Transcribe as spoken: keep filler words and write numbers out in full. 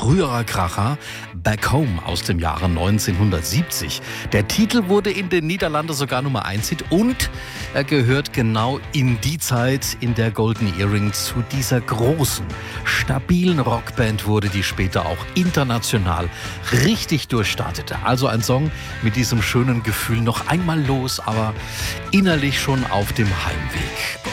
früherer Kracher, Back Home aus dem Jahre neunzehnhundertsiebzig. Der Titel wurde in den Niederlanden sogar Nummer eins Hit und er gehört genau in die Zeit, in der Golden Earring zu dieser großen, stabilen Rockband wurde, die später auch international richtig durchstartete. Also ein Song mit diesem schönen Gefühl, noch einmal los, aber innerlich schon auf dem Heimweg.